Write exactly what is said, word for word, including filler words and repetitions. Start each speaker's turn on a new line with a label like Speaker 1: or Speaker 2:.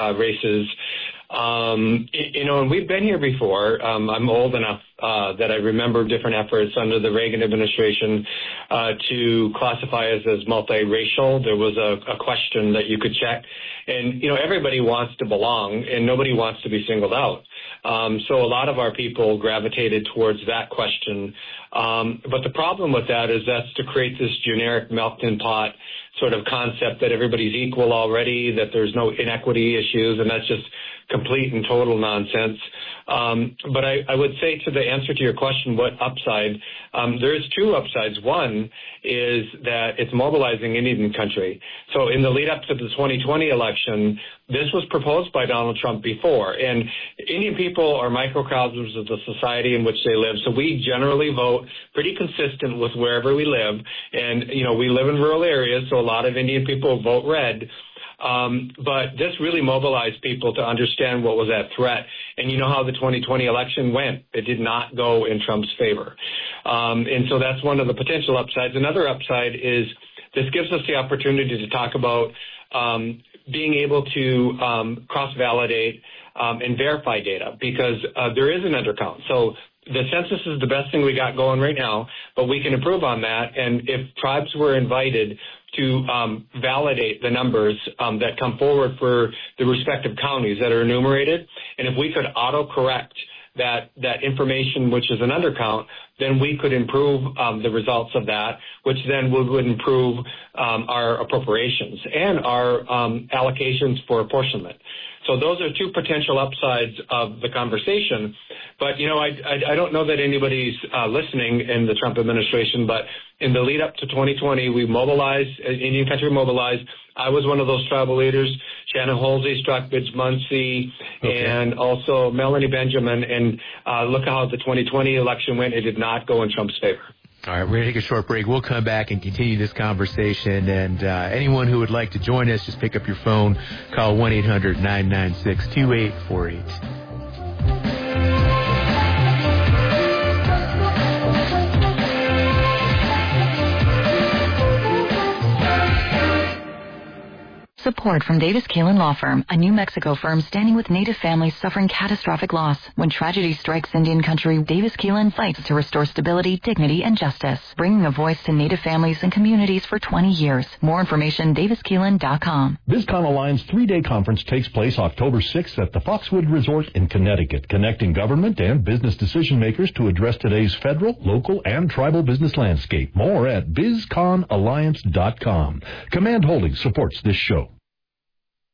Speaker 1: uh, races. Um, you know, and we've been here before. Um, I'm old enough uh, that I remember different efforts under the Reagan administration uh, to classify us as multiracial. There was a, a question that you could check. And, you know, everybody wants to belong, and nobody wants to be singled out. Um, so a lot of our people gravitated towards that question. Um, but the problem with that is that's to create this generic melting pot sort of concept that everybody's equal already, that there's no inequity issues, and that's just complete and total nonsense. Um, but I, I would say to the answer to your question, what upside? Um, there's two upsides. One is that it's mobilizing Indian country. So in the lead up to the twenty twenty election, this was proposed by Donald Trump before. And Indian people are microcosms of the society in which they live. So we generally vote pretty consistent with wherever we live. And, you know, we live in rural areas, so a lot of Indian people vote red. Um, but this really mobilized people to understand what was at threat. And you know how the twenty twenty election went. It did not go in Trump's favor. Um, and so that's one of the potential upsides. Another upside is this gives us the opportunity to talk about um, being able to um, cross-validate um, and verify data, because uh, there is an undercount. So the census is the best thing we got going right now, but we can improve on that. And if tribes were invited to um, validate the numbers um, that come forward for the respective counties that are enumerated, and if we could auto-correct that that information, which is an undercount, then we could improve um, the results of that, which then would, would improve um, our appropriations and our um, allocations for apportionment. So those are two potential upsides of the conversation. But, you know, I, I, I don't know that anybody's uh, listening in the Trump administration, but in the lead up to twenty twenty, we mobilized, Indian country mobilized. I was one of those tribal leaders, Shannon Halsey, Stockbridge Muncie, okay. and also Melanie Benjamin. And uh, look how the twenty twenty election went. It did not go in Trump's favor.
Speaker 2: All right, we're going to take a short break. We'll come back and continue this conversation. And uh, anyone who would like to join us, just pick up your phone, call one eight hundred nine nine six two eight four eight.
Speaker 3: Support from Davis Keelan Law Firm, a New Mexico firm standing with Native families suffering catastrophic loss. When tragedy strikes Indian country, Davis Keelan fights to restore stability, dignity, and justice, bringing a voice to Native families and communities for twenty years. More information, davis keelan dot com.
Speaker 4: BizCon Alliance three-day conference takes place October sixth at the Foxwood Resort in Connecticut, connecting government and business decision makers to address today's federal, local, and tribal business landscape. More at biz con alliance dot com. Command Holdings supports this show.